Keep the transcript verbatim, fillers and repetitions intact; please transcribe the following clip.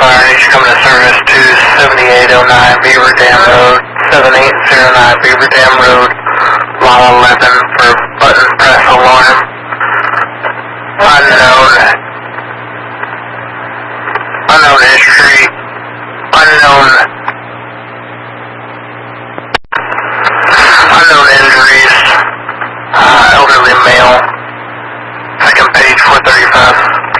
Orange coming to service to seventy-eight oh nine Beaver Dam Road, seventy-eight oh nine Beaver Dam Road, Lot eleven for button press alarm. Unknown. Unknown history. Unknown